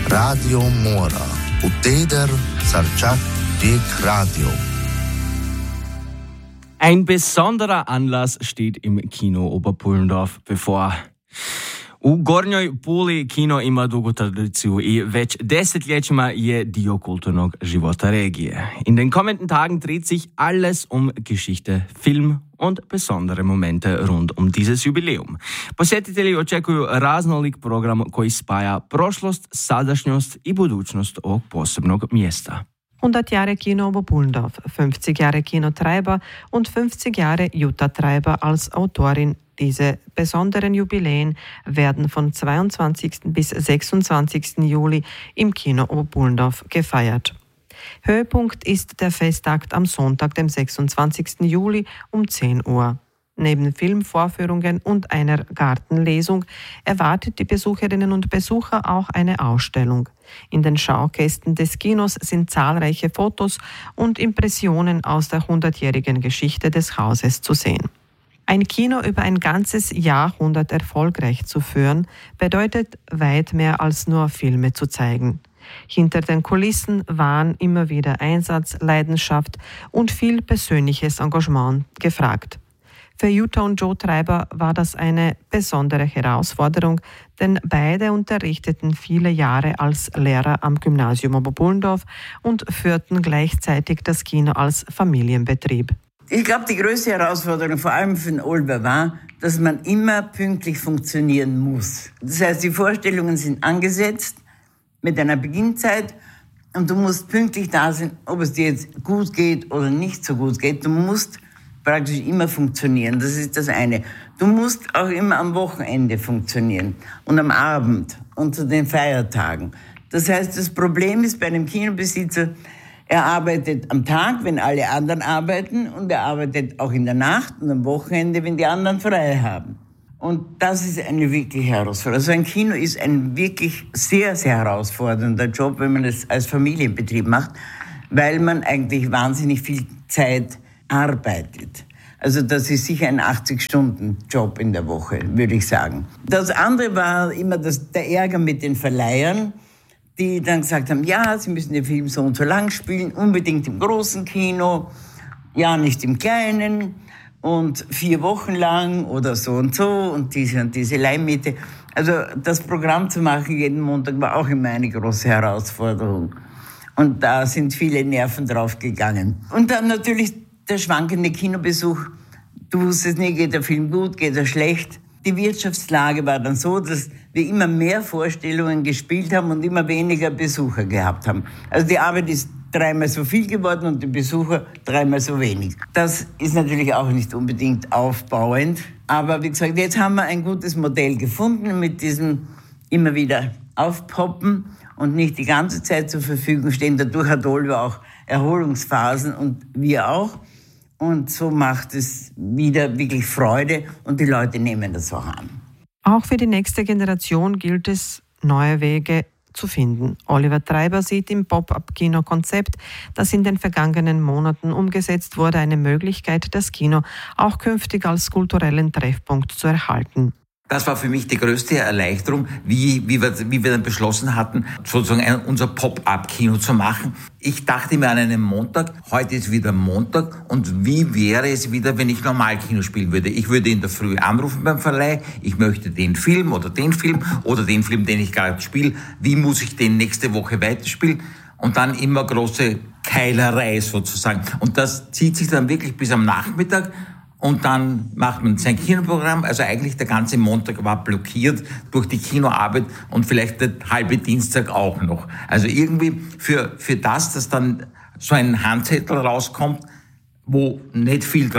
Radio Mora. Uteder Sarchak Dik Radio. Ein besonderer Anlass steht im Kino Oberpullendorf bevor. U Gornjoj Puli kino ima dugu tradiciju i već desetljećima je dio kulturnog života regije. In den kommenden Tagen dreht sich alles um Geschichte, Film und besondere Momente rund um dieses Jubileum. Posjetitelji očekuju raznolik program koji spaja prošlost, sadašnjost i budućnost ovog posebnog mjesta. 100 Jahre Kino Oberpullendorf, 50 Jahre Kino Treiber und 50 Jahre Jutta Treiber als Autorin. Diese besonderen Jubiläen werden von 22. bis 26. Juli im Kino Oberpullendorf gefeiert. Höhepunkt ist der Festakt am Sonntag, dem 26. Juli um 10 Uhr. Neben Filmvorführungen und einer Gartenlesung erwartet die Besucherinnen und Besucher auch eine Ausstellung. In den Schaukästen des Kinos sind zahlreiche Fotos und Impressionen aus der 100-jährigen Geschichte des Hauses zu sehen. Ein Kino über ein ganzes Jahrhundert erfolgreich zu führen, bedeutet weit mehr als nur Filme zu zeigen. Hinter den Kulissen waren immer wieder Einsatz, Leidenschaft und viel persönliches Engagement gefragt. Für Jutta und Joe Treiber war das eine besondere Herausforderung, denn beide unterrichteten viele Jahre als Lehrer am Gymnasium Oberpullendorf und führten gleichzeitig das Kino als Familienbetrieb. Ich glaube, die größte Herausforderung, vor allem für den Olber, war, dass man immer pünktlich funktionieren muss. Das heißt, die Vorstellungen sind angesetzt mit einer Beginnzeit und du musst pünktlich da sein, ob es dir jetzt gut geht oder nicht so gut geht. Du musst praktisch immer funktionieren, das ist das eine. Du musst auch immer am Wochenende funktionieren und am Abend und zu den Feiertagen. Das heißt, das Problem ist bei einem Kinobesitzer, er arbeitet am Tag, wenn alle anderen arbeiten, und er arbeitet auch in der Nacht und am Wochenende, wenn die anderen frei haben. Und das ist eine wirkliche Herausforderung. Also ein Kino ist ein wirklich sehr, sehr herausfordernder Job, wenn man es als Familienbetrieb macht, weil man eigentlich wahnsinnig viel Zeit arbeitet. Also das ist sicher ein 80-Stunden-Job in der Woche, würde ich sagen. Das andere war immer der Ärger mit den Verleihern, die dann gesagt haben, ja, sie müssen den Film so und so lang spielen, unbedingt im großen Kino, ja, nicht im kleinen und 4 Wochen lang oder so und diese Leihmiete. Also das Programm zu machen jeden Montag war auch immer eine große Herausforderung. Und da sind viele Nerven drauf gegangen. Und dann natürlich der schwankende Kinobesuch. Du wusstest nie, geht der Film gut, geht er schlecht. Die Wirtschaftslage war dann so, dass wir immer mehr Vorstellungen gespielt haben und immer weniger Besucher gehabt haben. Also die Arbeit ist 3-mal so viel geworden und die Besucher 3-mal so wenig. Das ist natürlich auch nicht unbedingt aufbauend. Aber wie gesagt, jetzt haben wir ein gutes Modell gefunden mit diesem immer wieder Aufpoppen und nicht die ganze Zeit zur Verfügung stehen. Dadurch hat Olver auch Erholungsphasen und wir auch. Und so macht es wieder wirklich Freude und die Leute nehmen das auch an. Auch für die nächste Generation gilt es, neue Wege zu finden. Oliver Treiber sieht im Pop-up-Kino-Konzept, das in den vergangenen Monaten umgesetzt wurde, eine Möglichkeit, das Kino auch künftig als kulturellen Treffpunkt zu erhalten. Das war für mich die größte Erleichterung, wie wir dann beschlossen hatten, sozusagen unser Pop-up-Kino zu machen. Ich dachte mir an einen Montag, heute ist wieder Montag, und wie wäre es wieder, wenn ich Normalkino spielen würde? Ich würde in der Früh anrufen beim Verleih, ich möchte den Film oder den Film, den ich gerade spiele, wie muss ich den nächste Woche weiterspielen? Und dann immer große Keilerei sozusagen. Und das zieht sich dann wirklich bis am Nachmittag. Und dann macht man sein Kinoprogramm. Also eigentlich der ganze Montag war blockiert durch die Kinoarbeit und vielleicht der halbe Dienstag auch noch. Also irgendwie für das, dass dann so ein Handzettel rauskommt, wo nicht viel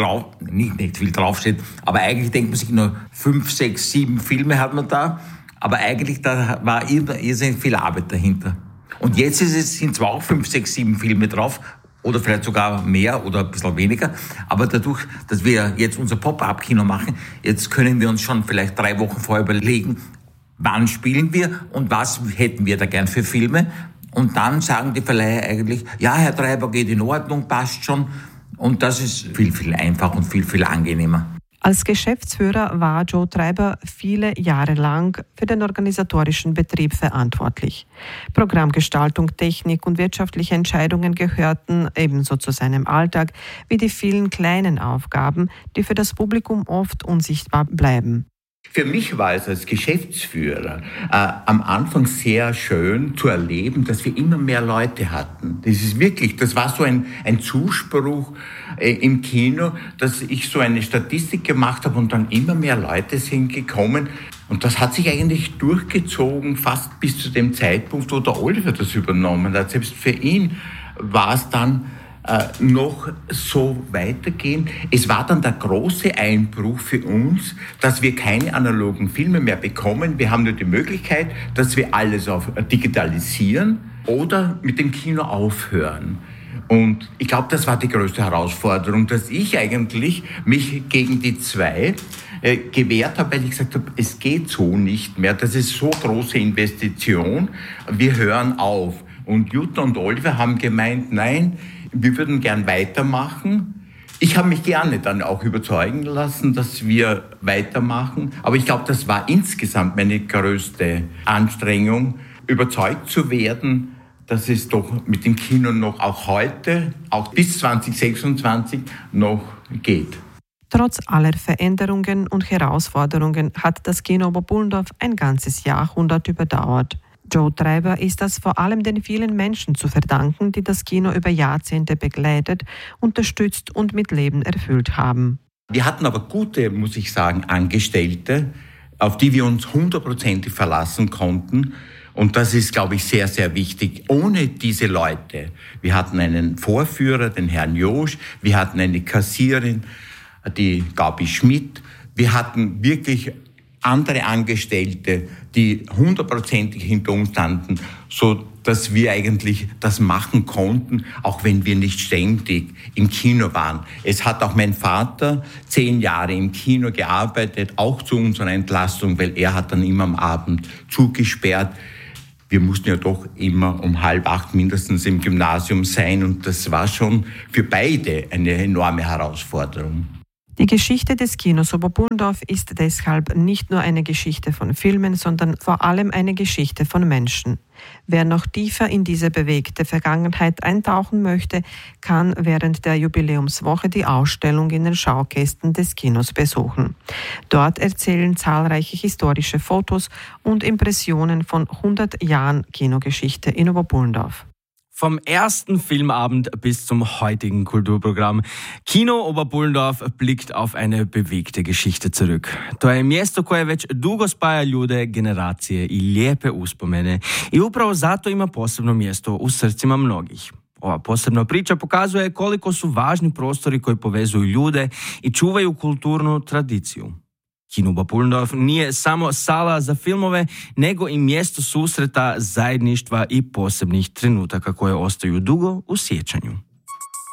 draufsteht, aber eigentlich denkt man sich nur 5, 6, 7 Filme hat man da, aber eigentlich da war irrsinnig viel Arbeit dahinter. Und jetzt sind zwar auch 5, 6, 7 Filme drauf, oder vielleicht sogar mehr oder ein bisschen weniger. Aber dadurch, dass wir jetzt unser Pop-up-Kino machen, jetzt können wir uns schon vielleicht 3 Wochen vorher überlegen, wann spielen wir und was hätten wir da gern für Filme. Und dann sagen die Verleiher eigentlich, ja, Herr Treiber, geht in Ordnung, passt schon. Und das ist viel, viel einfacher und viel, viel angenehmer. Als Geschäftsführer war Joe Treiber viele Jahre lang für den organisatorischen Betrieb verantwortlich. Programmgestaltung, Technik und wirtschaftliche Entscheidungen gehörten ebenso zu seinem Alltag wie die vielen kleinen Aufgaben, die für das Publikum oft unsichtbar bleiben. Für mich war es als Geschäftsführer am Anfang sehr schön zu erleben, dass wir immer mehr Leute hatten. Das war so ein Zuspruch im Kino, dass ich so eine Statistik gemacht habe und dann immer mehr Leute sind gekommen. Und das hat sich eigentlich durchgezogen, fast bis zu dem Zeitpunkt, wo der Oliver das übernommen hat. Selbst für ihn war es dann noch so weitergehen. Es war dann der große Einbruch für uns, dass wir keine analogen Filme mehr bekommen. Wir haben nur die Möglichkeit, dass wir alles digitalisieren oder mit dem Kino aufhören. Und ich glaube, das war die größte Herausforderung, dass ich eigentlich mich gegen die zwei gewehrt habe, weil ich gesagt habe, es geht so nicht mehr. Das ist so große Investition. Wir hören auf. Und Jutta und Oliver haben gemeint, nein, wir würden gern weitermachen. Ich habe mich gerne dann auch überzeugen lassen, dass wir weitermachen. Aber ich glaube, das war insgesamt meine größte Anstrengung, überzeugt zu werden, dass es doch mit dem Kino noch auch heute, auch bis 2026 noch geht. Trotz aller Veränderungen und Herausforderungen hat das Kino Oberpullendorf ein ganzes Jahrhundert überdauert. Joe Treiber ist das vor allem den vielen Menschen zu verdanken, die das Kino über Jahrzehnte begleitet, unterstützt und mit Leben erfüllt haben. Wir hatten aber gute, muss ich sagen, Angestellte, auf die wir uns 100% verlassen konnten. Und das ist, glaube ich, sehr, sehr wichtig. Ohne diese Leute, wir hatten einen Vorführer, den Herrn Josch, wir hatten eine Kassierin, die Gabi Schmidt, wir hatten wirklich andere Angestellte, die 100%ig hinter uns standen, so dass wir eigentlich das machen konnten, auch wenn wir nicht ständig im Kino waren. Es hat auch mein Vater 10 Jahre im Kino gearbeitet, auch zu unserer Entlastung, weil er hat dann immer am Abend zugesperrt. Wir mussten ja doch immer um 7:30 mindestens im Gymnasium sein und das war schon für beide eine enorme Herausforderung. Die Geschichte des Kinos Oberpullendorf ist deshalb nicht nur eine Geschichte von Filmen, sondern vor allem eine Geschichte von Menschen. Wer noch tiefer in diese bewegte Vergangenheit eintauchen möchte, kann während der Jubiläumswoche die Ausstellung in den Schaukästen des Kinos besuchen. Dort erzählen zahlreiche historische Fotos und Impressionen von 100 Jahren Kinogeschichte in Oberpullendorf. Vom ersten Filmabend bis zum heutigen Kulturprogramm. Kino Oberpullendorf blickt auf eine bewegte Geschichte zurück. To je mjesto koje već dugo spaja ljude, generacije i lijepe uspomene. I upravo zato ima posebno mjesto u srcima mnogih. Ova posebna priča pokazuje koliko su važni prostori koji povezuju ljude i čuvaju kulturnu tradiciju. Kino Oberpullendorf nije samo sala za filmove, nego i mjesto susreta, zajedništva i posebnih trenutaka koje ostaju dugo u sjećanju.